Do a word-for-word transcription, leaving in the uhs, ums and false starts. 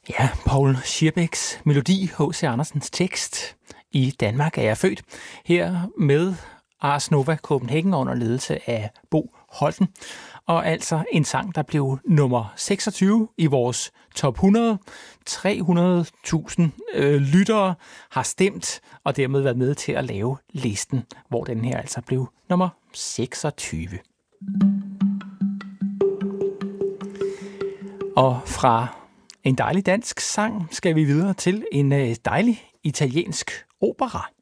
Ja, Paul Schierbecks melodi, H C Andersens tekst. I Danmark er jeg født. Her med Ars Nova Copenhagen under ledelse af Bo Holten. Og altså en sang, der blev nummer seksogtyve i vores top hundrede. tre hundrede tusind øh, lyttere har stemt og dermed været med til at lave listen, hvor den her altså blev nummer seksogtyve. Og fra en dejlig dansk sang skal vi videre til en dejlig italiensk opera.